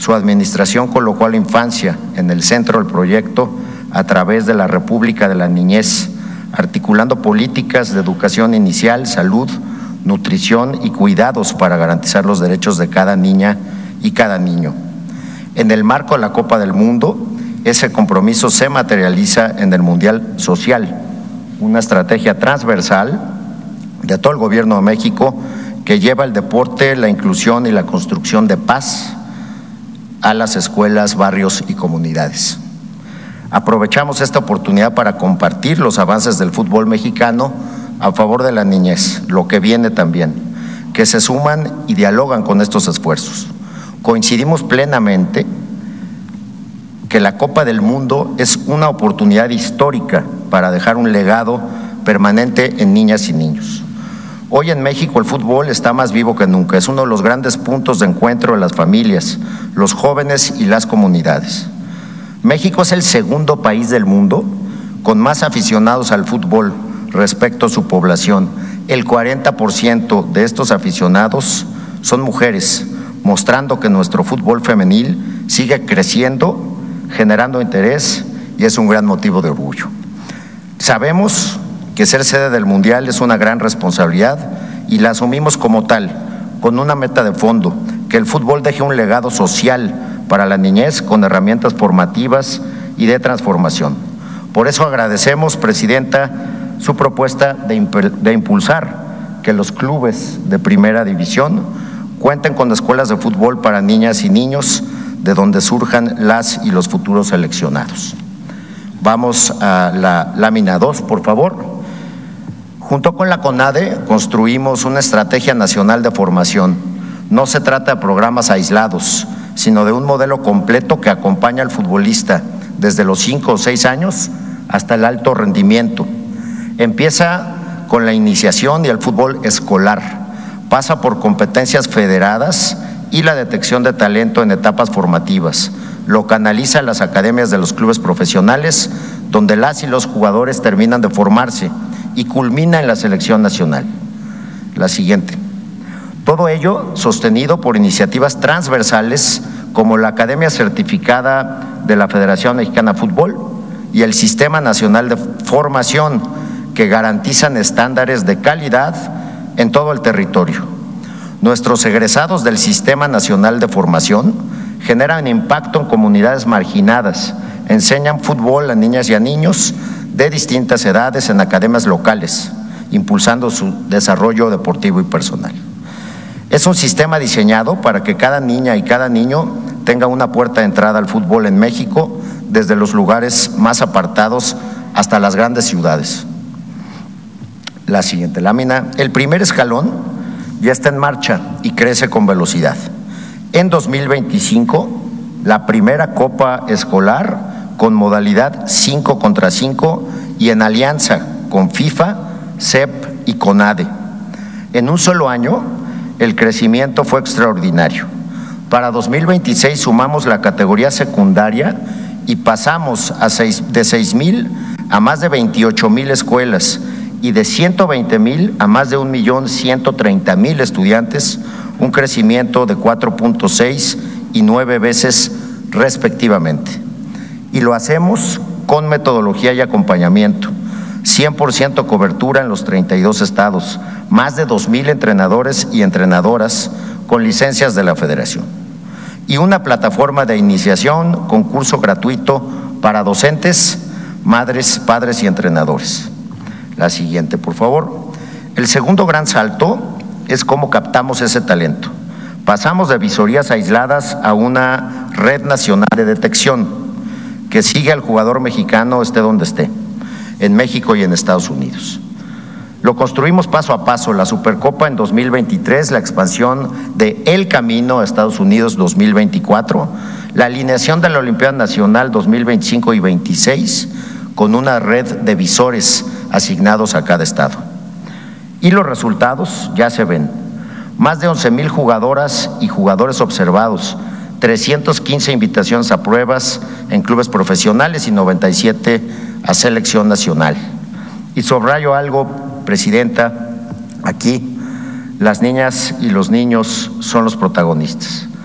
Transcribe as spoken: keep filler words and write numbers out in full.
Su administración colocó a la infancia en el centro del proyecto a través de la República de la Niñez, articulando políticas de educación inicial, salud, nutrición y cuidados para garantizar los derechos de cada niña y cada niño. En el marco de la Copa del Mundo, ese compromiso se materializa en el Mundial Social, una estrategia transversal de todo el Gobierno de México que lleva el deporte, la inclusión y la construcción de paz a las escuelas, barrios y comunidades. Aprovechamos esta oportunidad para compartir los avances del fútbol mexicano a favor de la niñez, lo que viene también, que se suman y dialogan con estos esfuerzos. Coincidimos plenamente que la Copa del Mundo es una oportunidad histórica para dejar un legado permanente en niñas y niños. Hoy en México el fútbol está más vivo que nunca, es uno de los grandes puntos de encuentro de las familias, los jóvenes y las comunidades. México es el segundo país del mundo con más aficionados al fútbol respecto a su población. El cuarenta por ciento de estos aficionados son mujeres, mostrando que nuestro fútbol femenil sigue creciendo, generando interés y es un gran motivo de orgullo. Sabemos que ser sede del Mundial es una gran responsabilidad y la asumimos como tal, con una meta de fondo, que el fútbol deje un legado social para la niñez con herramientas formativas y de transformación. Por eso agradecemos, Presidenta, su propuesta de, de impulsar que los clubes de primera división cuenten con escuelas de fútbol para niñas y niños de donde surjan las y los futuros seleccionados. Vamos a la lámina dos, por favor. Junto con la CONADE construimos una estrategia nacional de formación. No se trata de programas aislados, sino de un modelo completo que acompaña al futbolista desde los cinco o seis años hasta el alto rendimiento. Empieza con la iniciación y el fútbol escolar, pasa por competencias federadas y la detección de talento en etapas formativas. Lo canaliza en las academias de los clubes profesionales, donde las y los jugadores terminan de formarse y culmina en la selección nacional. La siguiente. Todo ello sostenido por iniciativas transversales como la Academia Certificada de la Federación Mexicana de Fútbol y el Sistema Nacional de Formación, que garantizan estándares de calidad en todo el territorio. Nuestros egresados del Sistema Nacional de Formación generan impacto en comunidades marginadas, enseñan fútbol a niñas y a niños de distintas edades en academias locales, impulsando su desarrollo deportivo y personal. Es un sistema diseñado para que cada niña y cada niño tenga una puerta de entrada al fútbol en México, desde los lugares más apartados hasta las grandes ciudades. La siguiente lámina. El primer escalón ya está en marcha y crece con velocidad. En dos mil veinticinco, la primera Copa Escolar con modalidad cinco contra cinco y en alianza con FIFA, C E P y CONADE. En un solo año, el crecimiento fue extraordinario. Para dos mil veintiséis sumamos la categoría secundaria y pasamos a seis, de seis mil a más de veintiocho mil escuelas y de ciento veinte mil a más de un millón ciento treinta mil estudiantes, un crecimiento de cuatro punto seis y nueve veces respectivamente. Y lo hacemos con metodología y acompañamiento, cien por ciento cobertura en los treinta y dos estados, más de dos mil entrenadores y entrenadoras con licencias de la Federación y una plataforma de iniciación con curso gratuito para docentes, madres, padres y entrenadores. La siguiente, por favor. El segundo gran salto es cómo captamos ese talento. Pasamos de visorías aisladas a una red nacional de detección que sigue al jugador mexicano esté donde esté, en México y en Estados Unidos. Lo construimos paso a paso, la Supercopa en dos mil veintitrés, la expansión de El Camino a Estados Unidos dos mil veinticuatro, la alineación de la Olimpiada Nacional dos mil veinticinco y veintiséis, con una red de visores asignados a cada estado. Y los resultados ya se ven. Más de once mil jugadoras y jugadores observados, trescientas quince invitaciones a pruebas en clubes profesionales y noventa y siete a selección nacional. Y subrayo algo, Presidenta, aquí las niñas y los niños son los protagonistas.